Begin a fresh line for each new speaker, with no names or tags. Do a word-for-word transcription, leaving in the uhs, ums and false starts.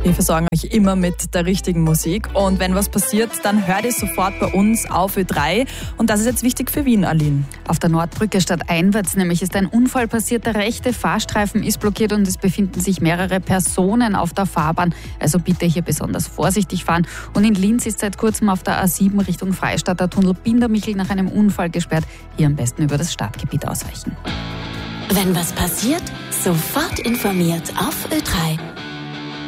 Wir versorgen euch immer mit der richtigen Musik. Und wenn was passiert, dann hört ihr sofort bei uns auf Ö drei. Und das ist jetzt wichtig für Wien, Aline.
Auf der Nordbrücke stadteinwärts nämlich ist ein Unfall passiert. Der rechte Fahrstreifen ist blockiert und es befinden sich mehrere Personen auf der Fahrbahn. Also bitte hier besonders vorsichtig fahren. Und in Linz ist seit kurzem auf der A sieben Richtung Freistadt der Tunnel Bindermichel nach einem Unfall gesperrt. Hier am besten über das Stadtgebiet ausweichen.
Wenn was passiert, sofort informiert auf Ö drei.